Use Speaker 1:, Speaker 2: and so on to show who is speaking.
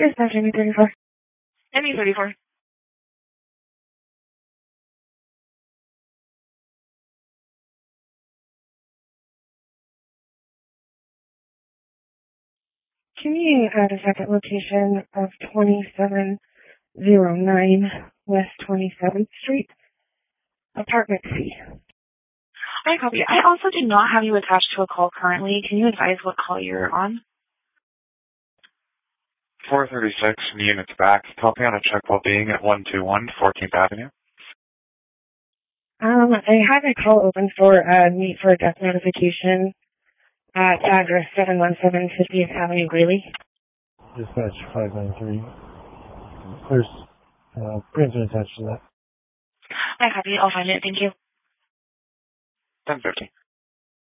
Speaker 1: Dispatch, ME34.
Speaker 2: ME34.
Speaker 1: Can you add a second location of 2709 West 27th Street, Apartment C?
Speaker 2: I copy. I also do not have you attached to a call currently. Can you advise what call you're on?
Speaker 3: 436 units back. Copy on a check while being at 121 14th Avenue.
Speaker 1: I had a call open for need for a death notification at address 717 50th Avenue, Greeley.
Speaker 4: Dispatch 593. There's printer attached to that.
Speaker 2: I copy. I'll find it. Thank you.
Speaker 3: 1050.